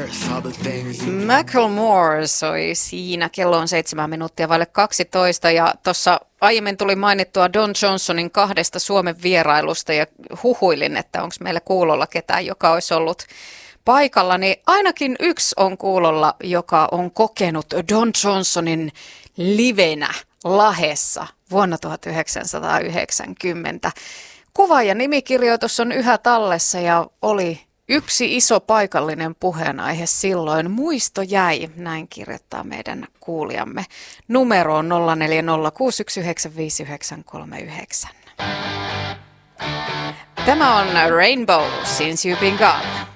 Macklemore soi siinä. Kello on 7 minuuttia vaille 12 ja tuossa aiemmin tuli mainittua Don Johnsonin 2 Suomen vierailusta ja huhuilin, että onko meillä kuulolla ketään, joka olisi ollut paikalla, niin ainakin yksi on kuulolla, joka on kokenut Don Johnsonin livenä Lahdessa vuonna 1990. Kuva- ja nimikirjoitus on yhä tallessa ja oli yksi iso paikallinen puheenaihe silloin. Muisto jäi, näin kirjoittaa meidän kuulijamme. Numero on 0406195939. Tämä on Rainbow Since You've Been Gone.